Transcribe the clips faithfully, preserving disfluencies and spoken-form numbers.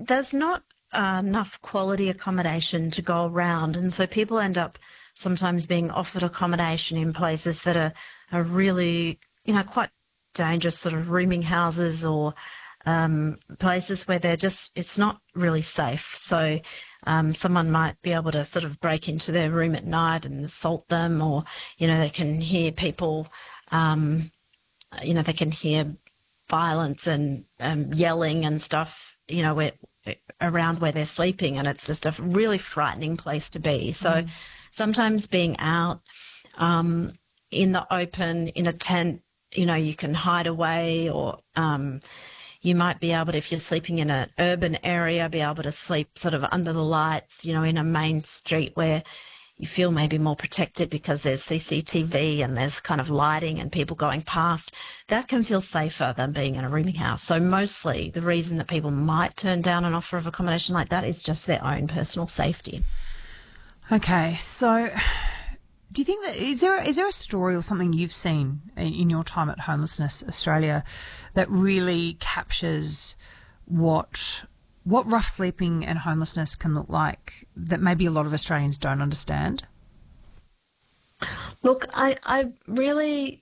there's not uh, enough quality accommodation to go around, and so people end up sometimes being offered accommodation in places that are, are really, you know, quite dangerous, sort of rooming houses or um, places where they're just, it's not really safe. So um, someone might be able to sort of break into their room at night and assault them, or, you know, they can hear people, um, you know, they can hear violence and um, yelling and stuff, you know, where, around where they're sleeping, and it's just a really frightening place to be. So mm. sometimes being out um, in the open, in a tent, you know, you can hide away, or um, you might be able to, if you're sleeping in an urban area, be able to sleep sort of under the lights, you know, in a main street where you feel maybe more protected because there's C C T V and there's kind of lighting and people going past. That can feel safer than being in a rooming house. So mostly the reason that people might turn down an offer of accommodation like that is just their own personal safety. Okay, so do you think that, is there, is there a story or something you've seen in your time at Homelessness Australia that really captures what what rough sleeping and homelessness can look like that maybe a lot of Australians don't understand? Look, I, I really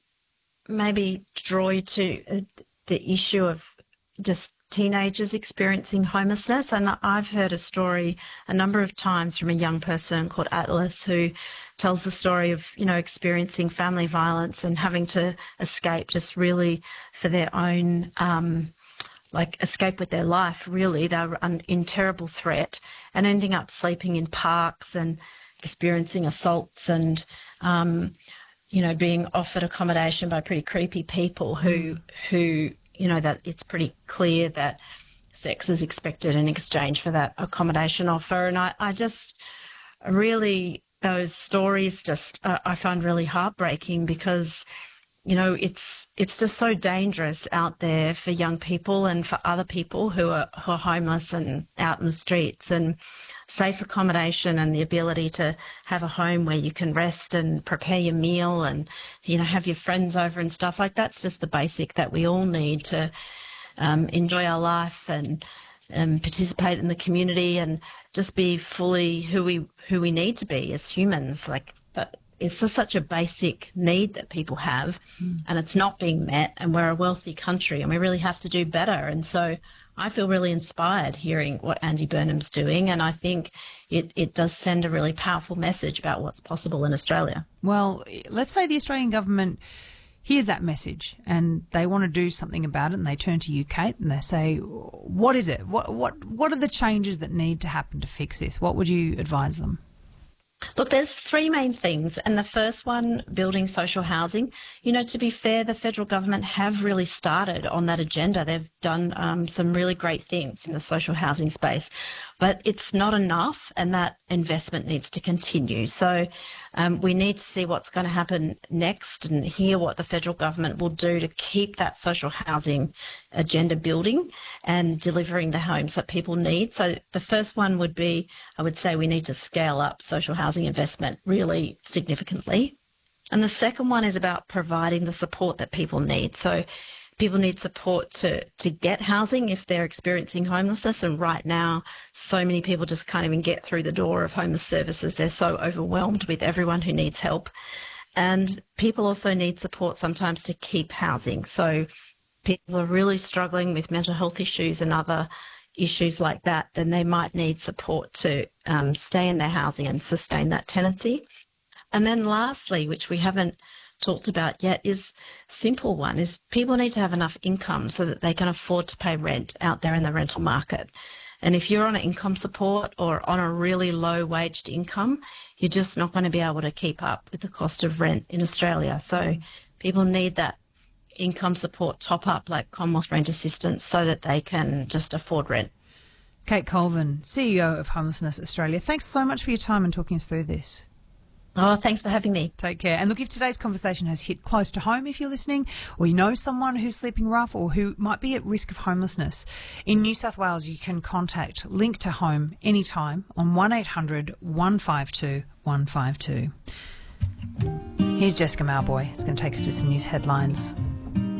maybe draw you to uh, the issue of just teenagers experiencing homelessness. And I've heard a story a number of times from a young person called Atlas who tells the story of, you know, experiencing family violence and having to escape just really for their own um like escape with their life, really. They were in terrible threat and ending up sleeping in parks and experiencing assaults and, um, you know, being offered accommodation by pretty creepy people who, who, you know, that it's pretty clear that sex is expected in exchange for that accommodation offer. And I, I just really, those stories just, uh, I find really heartbreaking because, you know, it's it's just so dangerous out there for young people and for other people who are, who are homeless and out in the streets. And safe accommodation and the ability to have a home where you can rest and prepare your meal and, you know, have your friends over and stuff like that's just the basic that we all need to um, enjoy our life and um, participate in the community and just be fully who we who we need to be as humans. Like, but it's just such a basic need that people have, mm. and it's not being met, and we're a wealthy country and we really have to do better. And so I feel really inspired hearing what Andy Burnham's doing, and I think it, it does send a really powerful message about what's possible in Australia. Well, let's say the Australian government hears that message and they want to do something about it, and they turn to you, Kate, and they say, what is it? What, what, what are the changes that need to happen to fix this? What would you advise them? Look, there's three main things, and the first one, building social housing. You know, to be fair, the federal government have really started on that agenda. They've done um, some really great things in the social housing space, but it's not enough, and that investment needs to continue. So um, we need to see what's going to happen next and hear what the federal government will do to keep that social housing agenda building and delivering the homes that people need. So the first one would be, I would say we need to scale up social housing investment really significantly. And the second one is about providing the support that people need. So people need support to, to get housing if they're experiencing homelessness. And right now, so many people just can't even get through the door of homeless services. They're so overwhelmed with everyone who needs help. And people also need support sometimes to keep housing. So people are really struggling with mental health issues and other issues like that, then they might need support to um, stay in their housing and sustain that tenancy. And then lastly, which we haven't talked about yet, is simple one, is people need to have enough income so that they can afford to pay rent out there in the rental market. And if you're on an income support or on a really low waged income, you're just not going to be able to keep up with the cost of rent in Australia. So people need that income support top up like Commonwealth Rent Assistance so that they can just afford rent. Kate Colvin, C E O of Homelessness Australia, thanks so much for your time and talking us through this. Oh, thanks for having me. Take care. And look, if today's conversation has hit close to home, if you're listening, or you know someone who's sleeping rough or who might be at risk of homelessness, in New South Wales you can contact Link to Home anytime on one eight hundred, one five two, one five two. Here's Jessica Mauboy. It's going to take us to some news headlines.